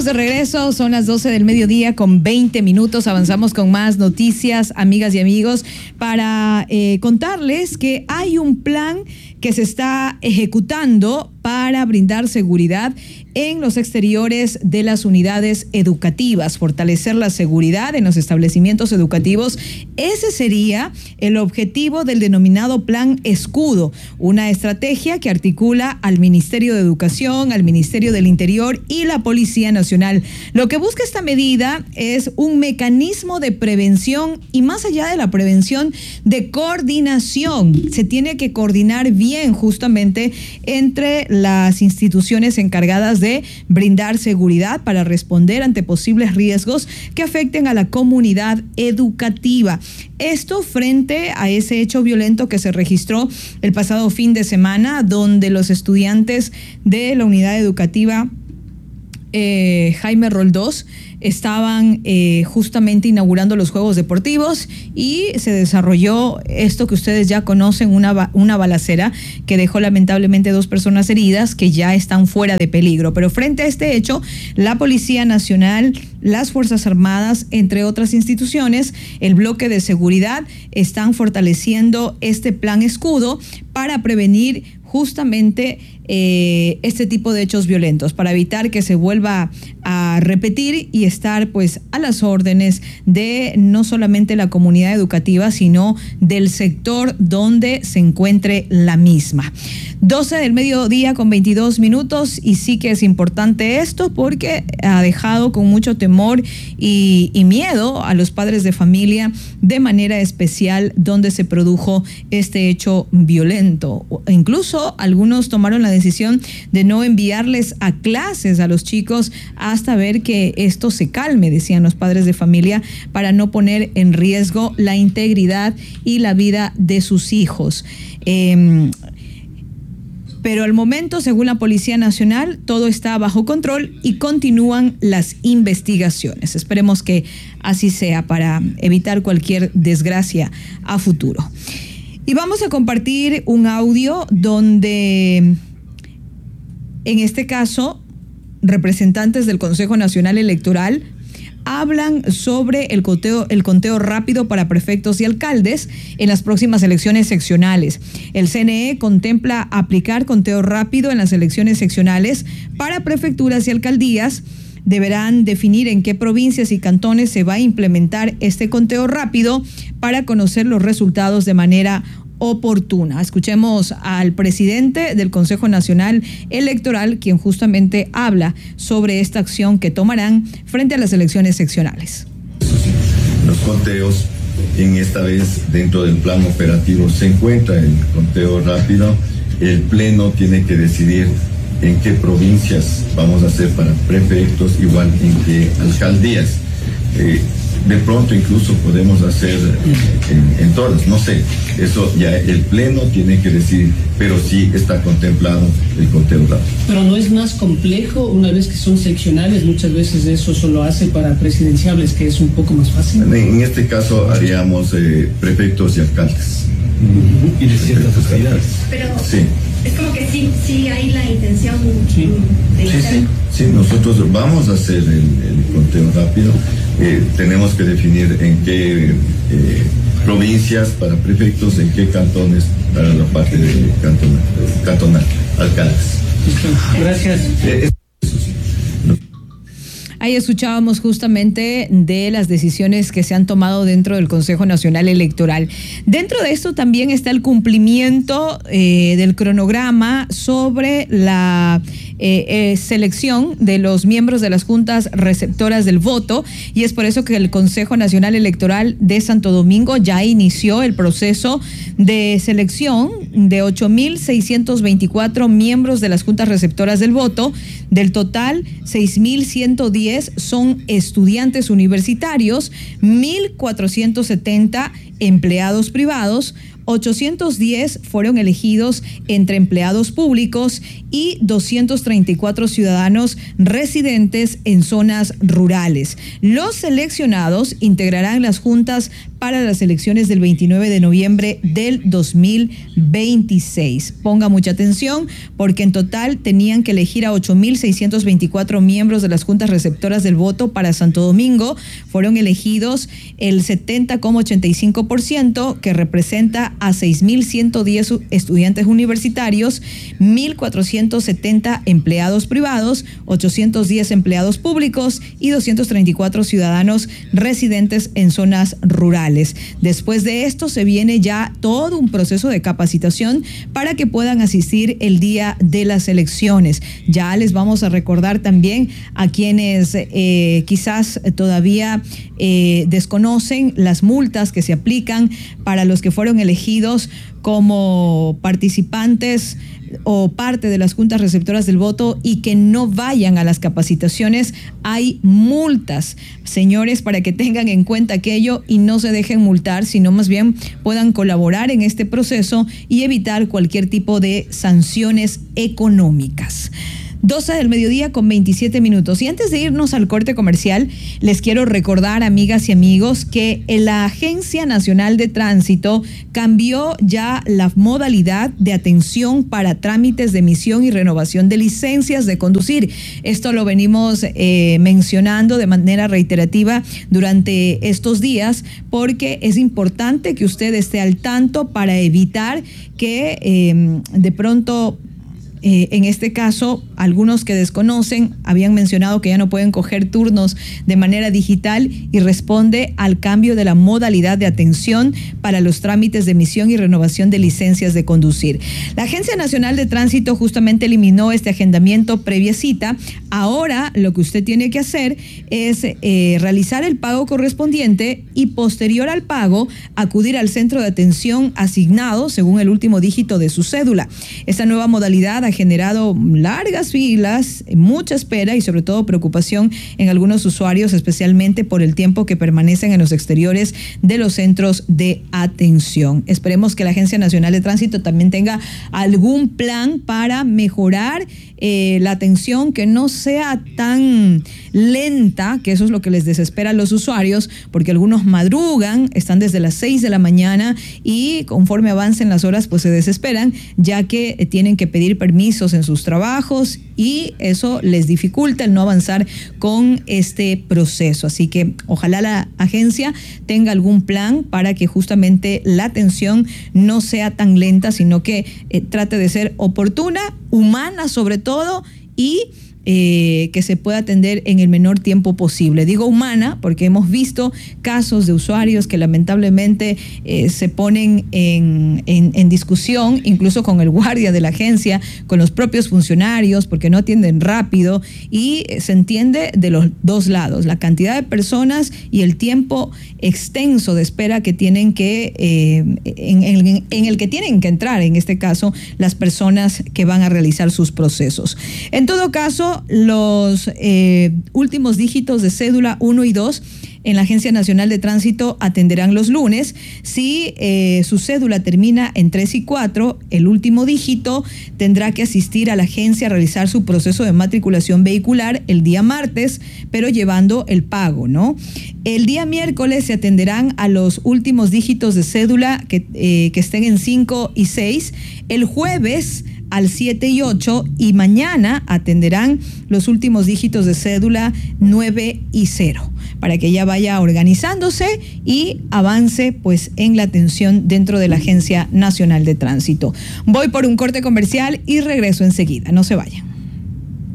Estamos de regreso, son las 12 del mediodía con 20 minutos. Avanzamos con más noticias, amigas y amigos, para contarles que hay un plan que se está ejecutando para brindar seguridad en los exteriores de las unidades educativas, fortalecer la seguridad en los establecimientos educativos. Ese sería el objetivo del denominado Plan Escudo, una estrategia que articula al Ministerio de Educación, al Ministerio del Interior y la Policía Nacional. Lo que busca esta medida es un mecanismo de prevención y, más allá de la prevención, de coordinación. Se tiene que coordinar bien justamente entre las instituciones encargadas de brindar seguridad para responder ante posibles riesgos que afecten a la comunidad educativa. Esto frente a ese hecho violento que se registró el pasado fin de semana, donde los estudiantes de la unidad educativa Jaime Roldós estaban justamente inaugurando los Juegos Deportivos y se desarrolló esto que ustedes ya conocen, una balacera que dejó lamentablemente 2 personas heridas que ya están fuera de peligro. Pero frente a este hecho, la Policía Nacional, las Fuerzas Armadas, entre otras instituciones, el bloque de seguridad, están fortaleciendo este plan Escudo para prevenir justamente este tipo de hechos violentos, para evitar que se vuelva a repetir y estar pues a las órdenes de no solamente la comunidad educativa, sino del sector donde se encuentre la misma. 12 del mediodía con 22 minutos, y sí que es importante esto porque ha dejado con mucho temor y miedo a los padres de familia, de manera especial donde se produjo este hecho violento. Incluso algunos tomaron la decisión de no enviarles a clases a los chicos hasta ver que esto se calme, decían los padres de familia, para no poner en riesgo la integridad y la vida de sus hijos. Pero al momento, según la Policía Nacional, todo está bajo control y continúan las investigaciones. Esperemos que así sea para evitar cualquier desgracia a futuro. Y vamos a compartir un audio donde, en este caso, representantes del Consejo Nacional Electoral hablan sobre el conteo rápido para prefectos y alcaldes en las próximas elecciones seccionales. El CNE contempla aplicar conteo rápido en las elecciones seccionales para prefecturas y alcaldías. Deberán definir en qué provincias y cantones se va a implementar este conteo rápido para conocer los resultados de manera oportuna. Escuchemos al presidente del Consejo Nacional Electoral, quien justamente habla sobre esta acción que tomarán frente a las elecciones seccionales. Los conteos, en esta vez dentro del plan operativo se encuentra el conteo rápido. El pleno tiene que decidir en qué provincias vamos a hacer para prefectos, igual en qué alcaldías. De pronto incluso podemos hacer en todas, no sé, eso ya el pleno tiene que decidir, pero sí está contemplado el conteo rápido. Pero no es más complejo una vez que son seccionales, muchas veces eso solo hace para presidenciables, que es un poco más fácil. En este caso haríamos prefectos y alcaldes. Y de ciertas localidades. Pero sí. Es como que sí hay la intención de hacerlo. Sí, nosotros vamos a hacer el conteo rápido. Tenemos que definir en qué provincias para prefectos, en qué cantones para la parte de cantonal, alcaldes. Gracias. Ahí escuchábamos justamente de las decisiones que se han tomado dentro del Consejo Nacional Electoral. Dentro de esto también está el cumplimiento del cronograma sobre la selección de los miembros de las juntas receptoras del voto, y es por eso que el Consejo Nacional Electoral de Santo Domingo ya inició el proceso de selección de 8.624 miembros de las juntas receptoras del voto. Del total, 6.110 son estudiantes universitarios, 1.470 empleados privados, 810 fueron elegidos entre empleados públicos y 234 ciudadanos residentes en zonas rurales. Los seleccionados integrarán las juntas para las elecciones del 29 de noviembre del 2026. Ponga mucha atención porque en total tenían que elegir a 8.624 miembros de las juntas receptoras del voto para Santo Domingo. Fueron elegidos el 70,85%, que representa a 6.110 estudiantes universitarios, 1.470 empleados privados, 810 empleados públicos y 234 ciudadanos residentes en zonas rurales. Después de esto se viene ya todo un proceso de capacitación para que puedan asistir el día de las elecciones. Ya les vamos a recordar también a quienes quizás todavía desconocen las multas que se aplican para los que fueron elegidos como participantes o parte de las juntas receptoras del voto y que no vayan a las capacitaciones. Hay multas, señores, para que tengan en cuenta aquello y no se dejen multar, sino más bien puedan colaborar en este proceso y evitar cualquier tipo de sanciones económicas. 12 del mediodía con 27 minutos. Y antes de irnos al corte comercial, les quiero recordar, amigas y amigos, que la Agencia Nacional de Tránsito cambió ya la modalidad de atención para trámites de emisión y renovación de licencias de conducir. Esto lo venimos mencionando de manera reiterativa durante estos días porque es importante que usted esté al tanto para evitar que de pronto en este caso, algunos que desconocen habían mencionado que ya no pueden coger turnos de manera digital y responde al cambio de la modalidad de atención para los trámites de emisión y renovación de licencias de conducir. La Agencia Nacional de Tránsito justamente eliminó este agendamiento previa cita. Ahora lo que usted tiene que hacer es realizar el pago correspondiente y posterior al pago acudir al centro de atención asignado según el último dígito de su cédula. Esta nueva modalidad ha generado largas filas, mucha espera y sobre todo preocupación en algunos usuarios, especialmente por el tiempo que permanecen en los exteriores de los centros de atención. Esperemos que la Agencia Nacional de Tránsito también tenga algún plan para mejorar la atención, que no sea tan lenta, que eso es lo que les desespera a los usuarios, porque algunos madrugan, están desde las 6 de la mañana y conforme avancen las horas pues se desesperan, ya que tienen que pedir permisos en sus trabajos y eso les dificulta el no avanzar con este proceso. Así que ojalá la agencia tenga algún plan para que justamente la atención no sea tan lenta, sino que trate de ser oportuna, humana sobre todo, y que se pueda atender en el menor tiempo posible. Digo humana porque hemos visto casos de usuarios que lamentablemente se ponen en discusión, incluso con el guardia de la agencia, con los propios funcionarios, porque no atienden rápido, y se entiende de los dos lados, la cantidad de personas y el tiempo extenso de espera que tienen que en el que tienen que entrar, en este caso, las personas que van a realizar sus procesos. En todo caso, los últimos dígitos de cédula 1 y 2 en la Agencia Nacional de Tránsito atenderán los lunes. Si su cédula termina en 3 y 4, el último dígito tendrá que asistir a la agencia a realizar su proceso de matriculación vehicular el día martes, pero llevando el pago, ¿no? El día miércoles se atenderán a los últimos dígitos de cédula que estén en 5 y 6. El jueves al 7 y 8 y mañana atenderán los últimos dígitos de cédula 9 y 0 para que ya vaya organizándose y avance pues en la atención dentro de la Agencia Nacional de Tránsito. Voy por un corte comercial y regreso enseguida, no se vayan.